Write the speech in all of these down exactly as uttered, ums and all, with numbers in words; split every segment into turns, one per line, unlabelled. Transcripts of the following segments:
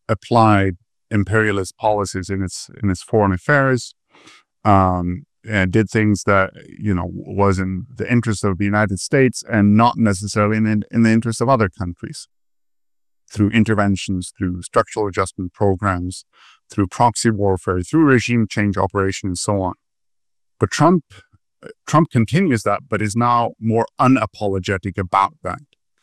applied imperialist policies in its in its foreign affairs, um, and did things that you know was in the interest of the United States and not necessarily in in the interest of other countries, through interventions, through structural adjustment programs, through proxy warfare, through regime change operations, and so on. But Trump Trump continues that, but is now more unapologetic about that.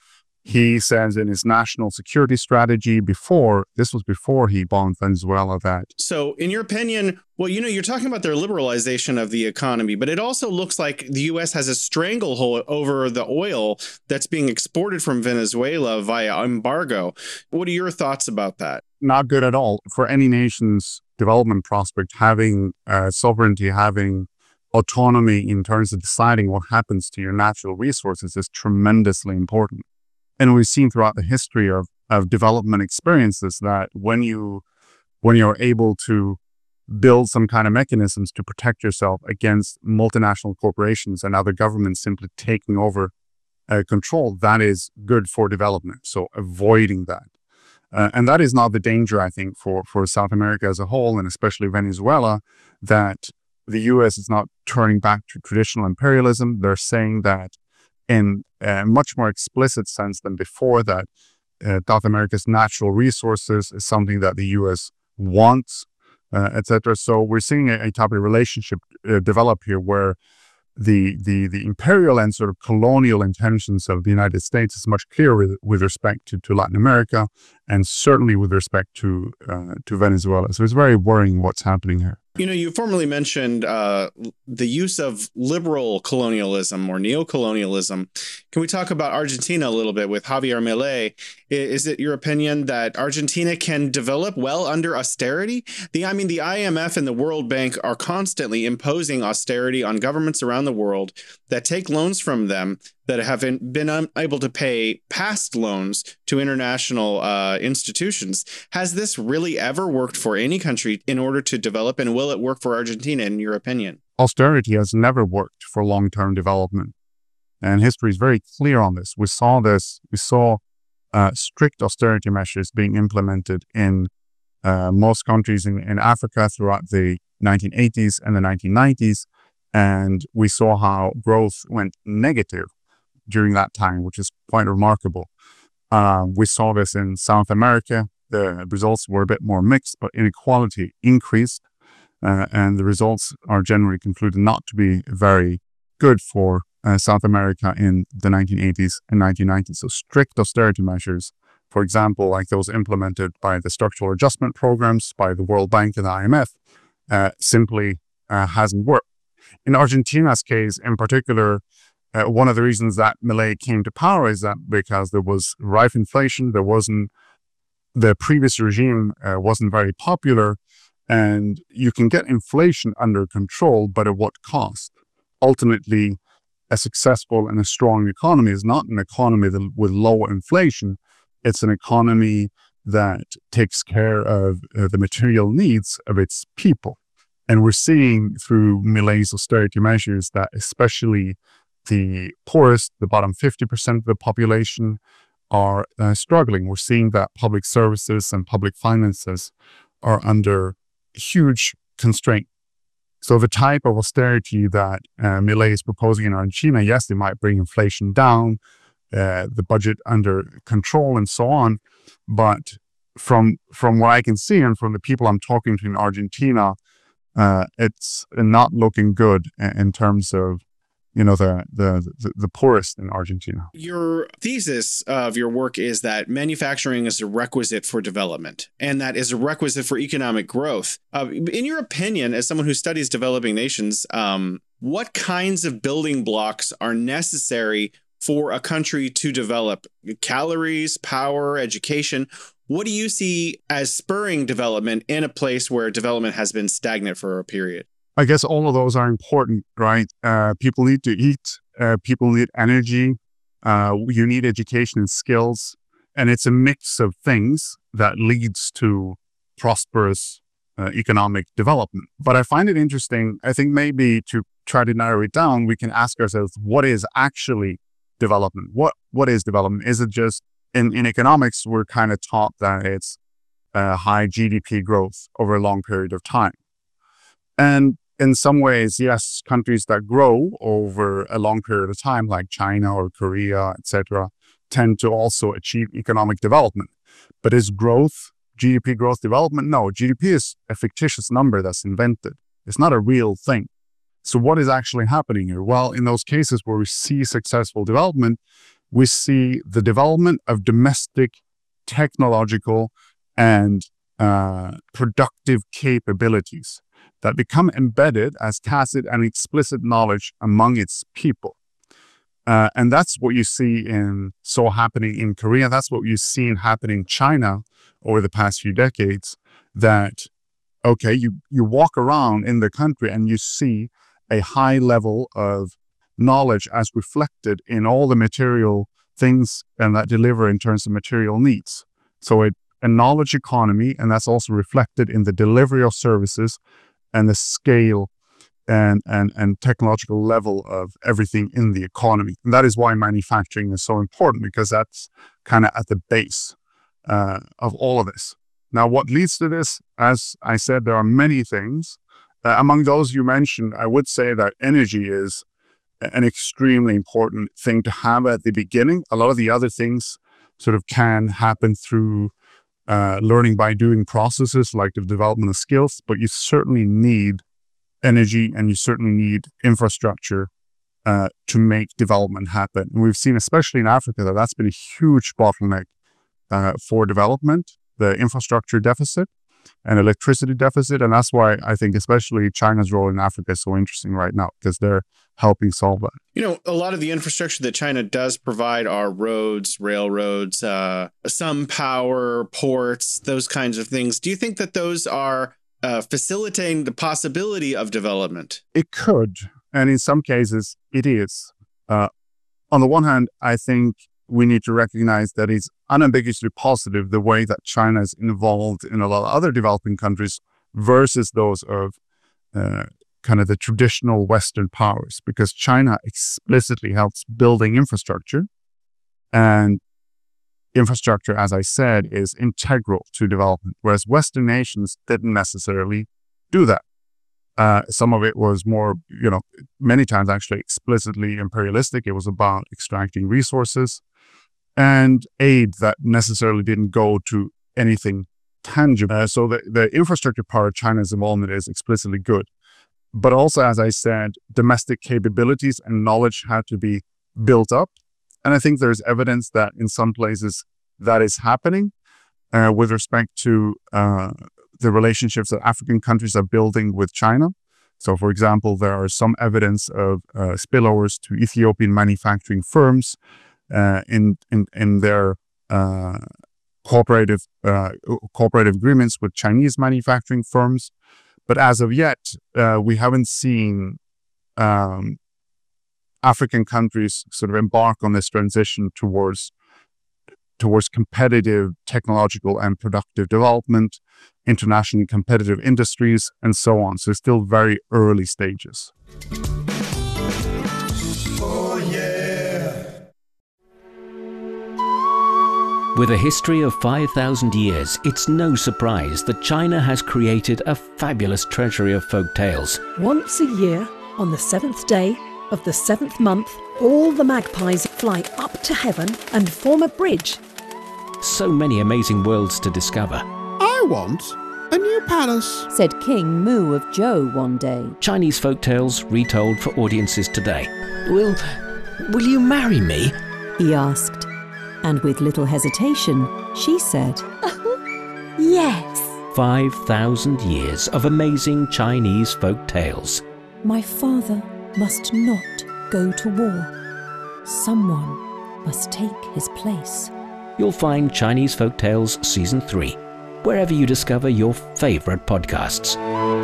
He says in his national security strategy before, this was before he bombed Venezuela, that.
So in your opinion, well, you know, you're talking about their liberalization of the economy, but it also looks like the U S has a stranglehold over the oil that's being exported from Venezuela via embargo. What are your thoughts about that?
Not good at all. For any nation's development prospect, having uh, sovereignty, having autonomy in terms of deciding what happens to your natural resources is tremendously important. And we've seen throughout the history of, of development experiences that when you when you're able to build some kind of mechanisms to protect yourself against multinational corporations and other governments simply taking over uh, control, that is good for development. So avoiding that. Uh, and that is not the danger, I think, for, for South America as a whole, and especially Venezuela, that the U S is not turning back to traditional imperialism. They're saying that in a much more explicit sense than before, that uh, South America's natural resources is something that the U S wants, uh, et cetera. So we're seeing a, a type of relationship uh, develop here where the, the the imperial and sort of colonial intentions of the United States is much clearer with, with respect to, to Latin America, and certainly with respect to uh, to Venezuela. So it's very worrying what's happening here.
You know, you formerly mentioned uh, the use of liberal colonialism or neocolonialism. Can we talk about Argentina a little bit with Javier Milei? Is it your opinion that Argentina can develop well under austerity? The, I mean, the I M F and the World Bank are constantly imposing austerity on governments around the world that take loans from them that have been unable to pay past loans to international uh, institutions. Has this really ever worked for any country in order to develop, and will it work for Argentina, in your opinion?
Austerity has never worked for long-term development, and history is very clear on this. We saw this, we saw uh, strict austerity measures being implemented in uh, most countries in, in Africa throughout the nineteen eighties and the nineteen nineties, and we saw how growth went negative during that time, which is quite remarkable. Uh, we saw this in South America. The results were a bit more mixed, but inequality increased, uh, and the results are generally concluded not to be very good for uh, South America in the nineteen eighties and nineteen nineties. So strict austerity measures, for example, like those implemented by the structural adjustment programs by the World Bank and the I M F, uh, simply uh, hasn't worked. In Argentina's case, in particular, Uh, one of the reasons that Milei came to power is that because there was rife inflation, there wasn't, the previous regime uh, wasn't very popular, and you can get inflation under control, but at what cost? Ultimately, a successful and a strong economy is not an economy that, with low inflation. It's an economy that takes care of uh, the material needs of its people. And we're seeing through Milei's austerity measures that especially the poorest, the bottom fifty percent of the population, are uh, struggling. We're seeing that public services and public finances are under huge constraint. So the type of austerity that uh, Milei is proposing in Argentina, yes, they might bring inflation down, uh, the budget under control, and so on. But from from what I can see and from the people I'm talking to in Argentina, uh, it's not looking good in terms of you know, the, the the the poorest in Argentina.
Your thesis of your work is that manufacturing is a requisite for development, and that is a requisite for economic growth. Uh, in your opinion, as someone who studies developing nations, um, what kinds of building blocks are necessary for a country to develop? Calories, power, education. What do you see as spurring development in a place where development has been stagnant for a period?
I guess all of those are important, right? Uh, people need to eat. Uh, people need energy. Uh, you need education and skills. And it's a mix of things that leads to prosperous uh, economic development. But I find it interesting. I think maybe to try to narrow it down, we can ask ourselves, what is actually development? What What is development? Is it just, in, in economics, we're kind of taught that it's uh, high G D P growth over a long period of time. And in some ways, yes, countries that grow over a long period of time, like China or Korea, et cetera, tend to also achieve economic development. But is growth, G D P growth development? No, G D P is a fictitious number that's invented. It's not a real thing. So what is actually happening here? Well, in those cases where we see successful development, we see the development of domestic technological and uh, productive capabilities that become embedded as tacit and explicit knowledge among its people. Uh, and that's what you see in so happening in Korea. That's what you've seen happening in China over the past few decades. That, okay, you, you walk around in the country and you see a high level of knowledge as reflected in all the material things and that deliver in terms of material needs. So it, a knowledge economy, and that's also reflected in the delivery of services and the scale and, and, and technological level of everything in the economy. And that is why manufacturing is so important, because that's kind of at the base uh, of all of this. Now, what leads to this? As I said, there are many things. Uh, among those you mentioned, I would say that energy is an extremely important thing to have at the beginning. A lot of the other things sort of can happen through uh, learning by doing processes like the development of skills, but you certainly need energy and you certainly need infrastructure uh, to make development happen. And we've seen, especially in Africa, that that's been a huge bottleneck uh, for development, the infrastructure deficit and electricity deficit. And that's why I think especially China's role in Africa is so interesting right now, because they're helping solve that.
You know, a lot of the infrastructure that China does provide are roads, railroads, uh, some power, ports, those kinds of things. Do you think that those are uh, facilitating the possibility of development?
It could. And in some cases, it is. Uh, on the one hand, I think we need to recognize that it's unambiguously positive the way that China is involved in a lot of other developing countries versus those of uh, kind of the traditional Western powers, because China explicitly helps building infrastructure. And infrastructure, as I said, is integral to development, whereas Western nations didn't necessarily do that. Uh, some of it was more, you know, many times actually explicitly imperialistic. It was about extracting resources and aid that necessarily didn't go to anything tangible. Uh, so the, the infrastructure part of China's involvement is explicitly good. But also, as I said, domestic capabilities and knowledge had to be built up. And I think there's evidence that in some places that is happening uh, with respect to uh, the relationships that African countries are building with China. So, for example, there are some evidence of uh, spillovers to Ethiopian manufacturing firms uh, in, in in their uh, cooperative uh, cooperative agreements with Chinese manufacturing firms. But as of yet, uh, we haven't seen um, African countries sort of embark on this transition towards towards competitive technological and productive development, internationally competitive industries, and so on. So it's still very early stages.
Oh, yeah.
With a history of five thousand years, it's no surprise that China has created a fabulous treasury of folk tales.
Once a year, on the seventh day of the seventh month, all the magpies fly up to heaven and form a bridge.
So many amazing worlds to discover.
I want a new palace,
said King Mu of Zhou one day.
Chinese folk tales retold for audiences today. Will, will you marry me?
He asked. And with little hesitation, she said, yes.
five thousand years of amazing Chinese folk tales.
My father must not go to war. Someone must take his place.
You'll find Chinese Folk Tales Season three, wherever you discover your favorite podcasts.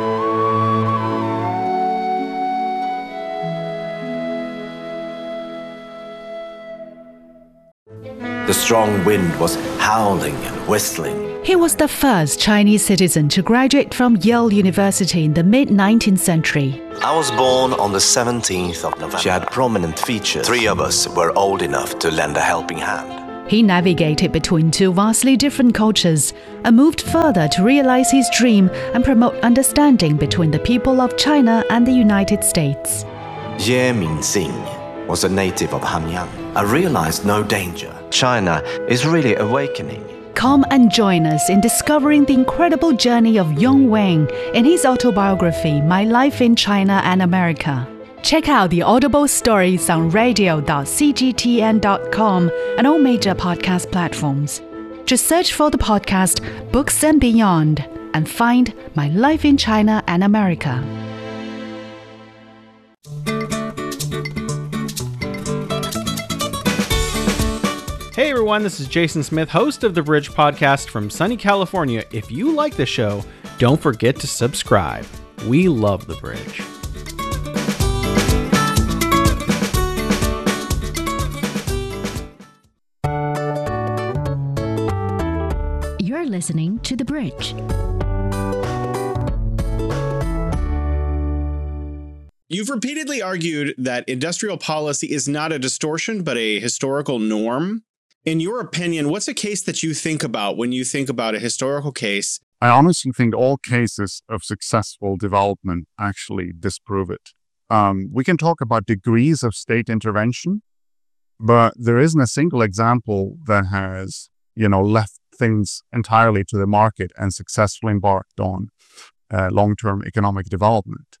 The strong wind was howling and whistling.
He was the first Chinese citizen to graduate from Yale University in the mid-nineteenth century.
I was born on the seventeenth of November. She had prominent features. Three of us were old enough to lend a helping hand.
He navigated between two vastly different cultures and moved further to realize his dream and promote understanding between the people of China and the United States.
Ye Mingxing was a native of Hanyang. I realized no danger. China is really awakening.
Come and join us in discovering the incredible journey of Yong Wang in his autobiography, My Life in China and America. Check out the Audible stories on radio dot c g t n dot com and all major podcast platforms. Just search for the podcast Books and Beyond and find My Life in China and America.
Hey everyone, this is Jason Smith, host of The Bridge Podcast from sunny California. If you like the show, don't forget to subscribe. We love The Bridge.
You're listening to The Bridge.
You've repeatedly argued that industrial policy is not a distortion, but a historical norm. In your opinion, what's a case that you think about when you think about a historical case?
I honestly think all cases of successful development actually disprove it. Um, we can talk about degrees of state intervention, but there isn't a single example that has, you know, left things entirely to the market and successfully embarked on uh, long-term economic development.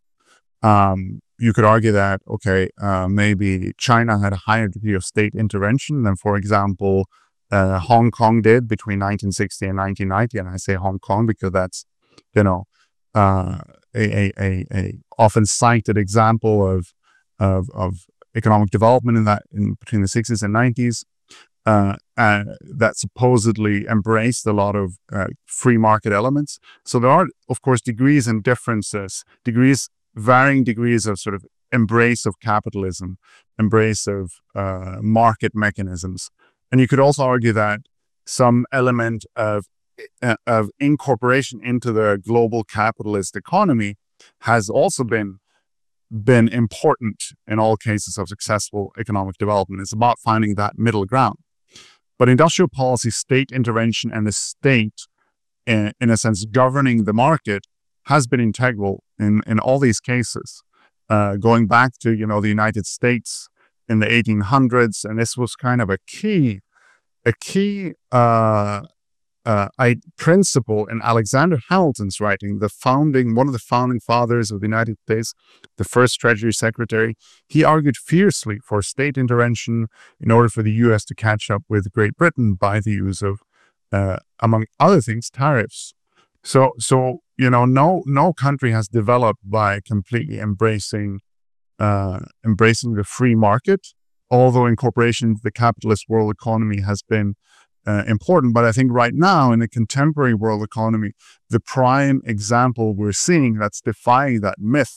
Um, you could argue that, okay, uh, maybe China had a higher degree of state intervention than, for example, uh, Hong Kong did between nineteen sixty and nineteen ninety. And I say Hong Kong because that's, you know, uh, a, a, a often cited example of, of, of economic development in that in between the sixties and nineties. Uh, uh, that supposedly embraced a lot of uh, free market elements. So there are, of course, degrees and differences, degrees, varying degrees of sort of embrace of capitalism, embrace of uh, market mechanisms. And you could also argue that some element of, uh, of incorporation into the global capitalist economy has also been been important in all cases of successful economic development. It's about finding that middle ground. But industrial policy, state intervention, and the state, in, in a sense, governing the market has been integral in, in all these cases, uh, going back to, you know, the United States in the eighteen hundreds. And this was kind of a key, a key uh, uh, I, principle in Alexander Hamilton's writing, the founding, one of the founding fathers of the United States, the first Treasury Secretary. He argued fiercely for state intervention in order for the U S to catch up with Great Britain by the use of, uh, among other things, tariffs. So, so you know, no no country has developed by completely embracing uh, embracing the free market, although incorporation into the capitalist world economy has been Uh, important. But I think right now in the contemporary world economy, the prime example we're seeing that's defying that myth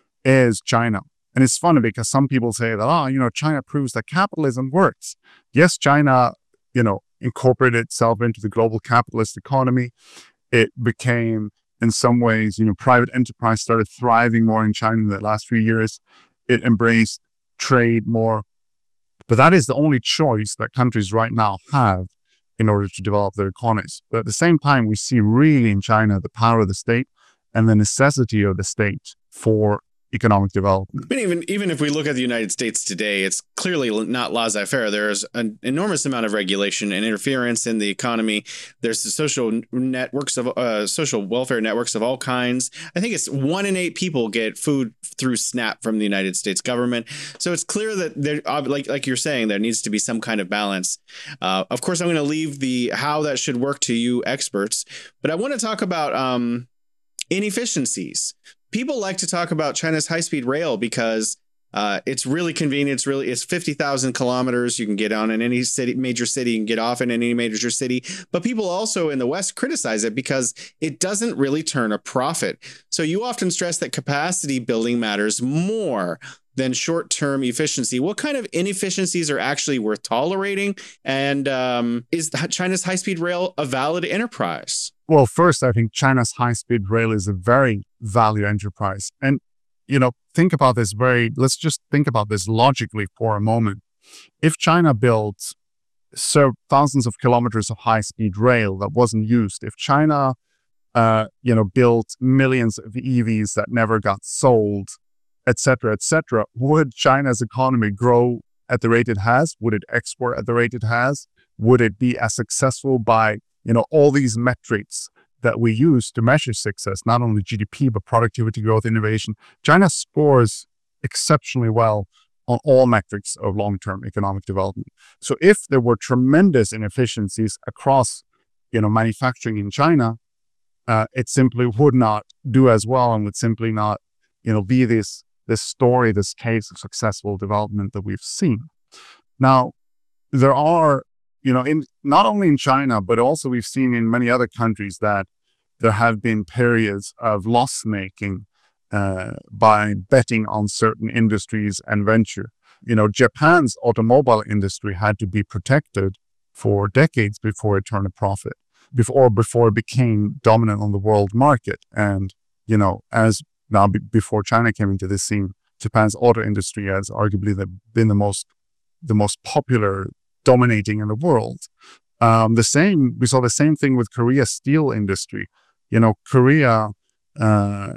is China. And it's funny because some people say that, oh, you know, China proves that capitalism works. Yes, China, you know, incorporated itself into the global capitalist economy. It became, in some ways, you know, private enterprise started thriving more in China in the last few years. It embraced trade more. But that is the only choice that countries right now have in order to develop their economies. But at the same time, we see really in China the power of the state and the necessity of the state for economic development.
I mean, even even if we look at the United States today, it's clearly not laissez-faire. There's an enormous amount of regulation and interference in the economy. There's the social networks of uh, social welfare networks of all kinds. I think it's one in eight people get food through SNAP from the United States government. So it's clear that there, like like you're saying, there needs to be some kind of balance. Uh, of course, I'm going to leave the how that should work to you experts, but I want to talk about um, inefficiencies. People like to talk about China's high-speed rail because uh, it's really convenient. It's really it's fifty thousand kilometers. You can get on in any city, major city, and get off in any major city. But people also in the West criticize it because it doesn't really turn a profit. So you often stress that capacity building matters more than short-term efficiency. What kind of inefficiencies are actually worth tolerating? And um, is China's high-speed rail a valid enterprise?
Well, first, I think China's high-speed rail is a very value enterprise. And, you know, think about this very, let's just think about this logically for a moment. If China builds served thousands of kilometers of high-speed rail that wasn't used, if China, uh, you know, built millions of E Vs that never got sold, et cetera, et cetera, would China's economy grow at the rate it has? Would it export at the rate it has? Would it be as successful by, you know, all these metrics that we use to measure success, not only G D P, but productivity, growth, innovation? China scores exceptionally well on all metrics of long-term economic development. So if there were tremendous inefficiencies across, you know, manufacturing in China, uh, it simply would not do as well and would simply not, you know, be this, this story, this case of successful development that we've seen. Now, there are, you know, in not only in China, but also we've seen in many other countries that there have been periods of loss-making uh, by betting on certain industries and venture. You know, Japan's automobile industry had to be protected for decades before it turned a profit, before before it became dominant on the world market. And, you know, as now b- before China came into this scene, Japan's auto industry has arguably the, been the most the most popular, dominating in the world. Um, the same, we saw the same thing with Korea's steel industry. You know, Korea, uh,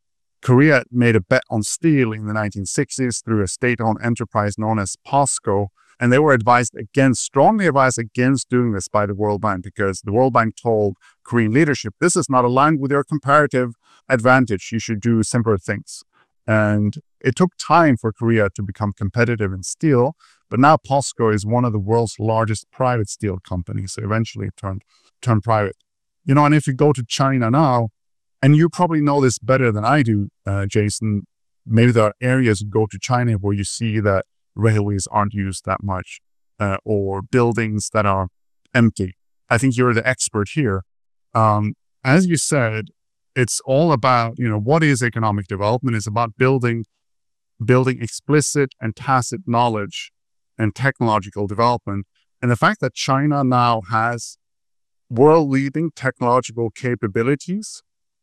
Korea made a bet on steel in the nineteen sixties through a state-owned enterprise known as POSCO, and they were advised against, strongly advised against doing this by the World Bank, because the World Bank told Korean leadership, this is not aligned with your comparative advantage. You should do simpler things. And it took time for Korea to become competitive in steel, but now POSCO is one of the world's largest private steel companies. So eventually it turned, turned private. You know, and if you go to China now, and you probably know this better than I do, uh, Jason, maybe there are areas you go to China where you see that railways aren't used that much, uh, or buildings that are empty. I think you're the expert here. Um, as you said, it's all about, you know, what is economic development? It's about building, building explicit and tacit knowledge and technological development. And the fact that China now has world-leading technological capabilities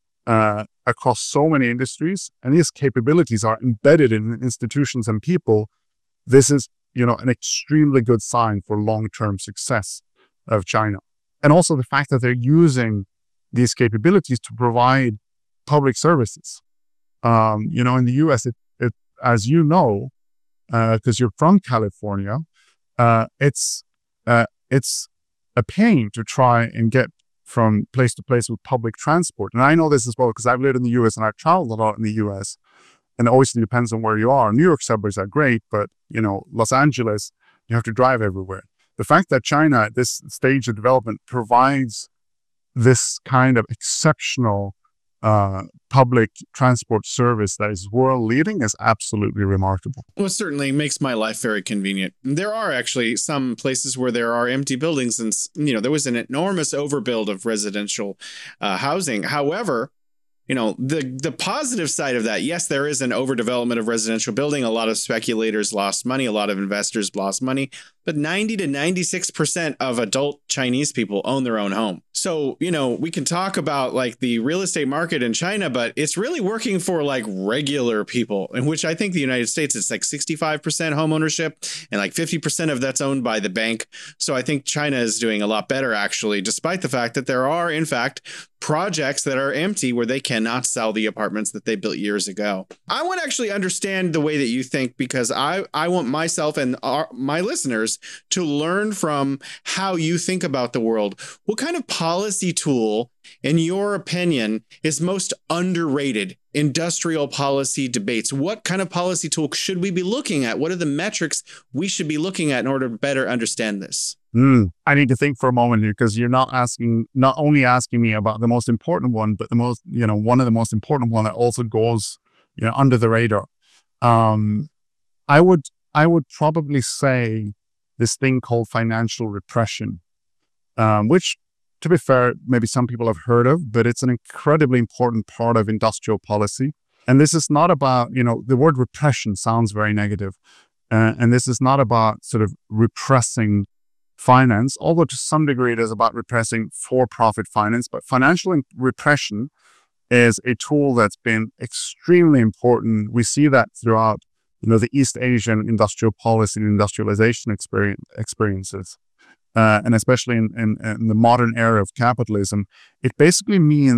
uh, across so many industries, and these capabilities are embedded in institutions and people, this is, you know, an extremely good sign for long-term success of China. And also the fact that they're using these capabilities to provide public services. Um, you know, in the U S, it, it as you know, because uh, you're from California, uh, it's uh, it's a pain to try and get from place to place with public transport. And I know this as well because I've lived in the U S and I've traveled a lot in the U S. And it obviously depends on where you are. New York subways are great, but, you know, Los Angeles, you have to drive everywhere. The fact that China at this stage of development provides this kind of exceptional uh, public transport service that is world leading is absolutely remarkable.
Well, it certainly makes my life very convenient. There are actually some places where there are empty buildings and, you know, there was an enormous overbuild of residential uh, housing. However, you know, the the positive side of that, yes, there is an overdevelopment of residential building. A lot of speculators lost money. A lot of investors lost money. But ninety to ninety-six percent of adult Chinese people own their own home. So, you know, we can talk about like the real estate market in China, but it's really working for like regular people, in which I think the United States, it's like sixty-five percent home ownership and like fifty percent of that's owned by the bank. So I think China is doing a lot better, actually, despite the fact that there are, in fact, projects that are empty where they cannot sell the apartments that they built years ago. I want to actually understand the way that you think, because I, I want myself and our, my listeners to learn from how you think about the world. What kind of policy tool, in your opinion, is most underrated industrial policy debates? What kind of policy tool should we be looking at? What are the metrics we should be looking at in order to better understand this?
Mm, I need to think for a moment here, because you're not asking, not only asking me about the most important one, but the most, you know, one of the most important one that also goes, you know, under the radar. Um, I would, I would probably say this thing called financial repression, um, which, to be fair, maybe some people have heard of, but it's an incredibly important part of industrial policy. And this is not about, you know, the word repression sounds very negative. Uh, and this is not about sort of repressing finance, although to some degree it is about repressing for-profit finance. But financial repression is a tool that's been extremely important. We see that throughout, you know, the East Asian industrial policy and industrialization experience, experiences. uh, and especially in, in, in the modern era of capitalism, it basically means